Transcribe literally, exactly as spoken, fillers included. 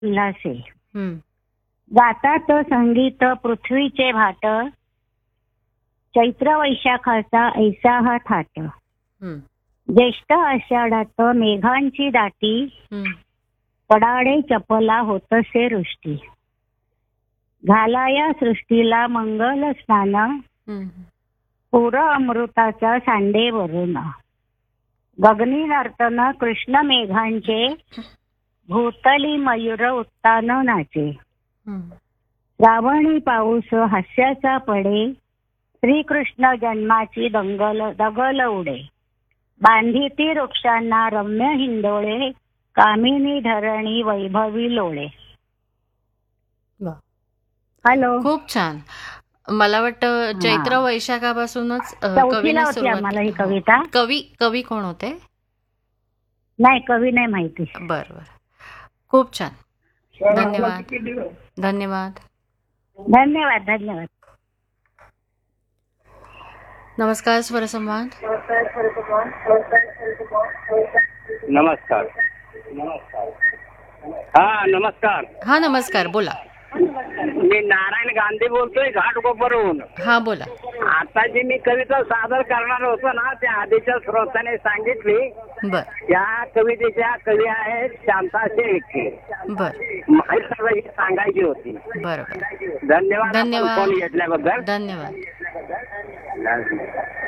उल्हासे. हम्म. गातात संगीत पृथ्वीचे भाट, चैत्र वैशाखाचा ऐसा हा थाट. हम्म. ज्येष्ठ आषाढात मेघांची दाटी, हम्म. कडाडे चपला होतसे वृष्टी. घालाया सृष्टीला मंगल स्नान, हम्म. पूर अमृताच्या सांडेवरून. गगनी नर्तन कृष्ण मेघांचे, भूतली मयूर उत्तान नाचे. हम्म. श्रावणी पाऊस हास्याचा पडे, श्रीकृष्ण जन्माची दंगल दगल उडे. बांधिती वृक्षांना रम्य हिंदोळे, कामिनी धरणी वैभवी लोळे. वा. हॅलो. खूप छान. मला वाटतं हा. चैत्र वैशाखापासूनच अ, चौथीला कवीने होती सुरुवात आम्हाला केली. ही हो. कविता. कवी कवी कोण होते? नाही, कवी नाही माहिती. बर बर. खूप छान. धन्यवाद. धन्यवाद. धन्यवाद. धन्यवाद. नमस्कार स्वरसंवाद. नमस्कार. हा नमस्कार. हा नमस्कार, बोला. मी नारायण गांधी बोलतोय घाटकोपरहून. हा बोला. आता जी मी कविता सादर करणार होतो ना, त्या आधीच्या श्रोत्याने सांगितली. बर त्या कवितेच्या कवी आहेत शांता शेळके. बर माहिती सांगायची होती. बरोबर. धन्यवाद. आपण धन्यवाद. फोन घेतल्याबद्दल धन्यवाद. धन्यवाद.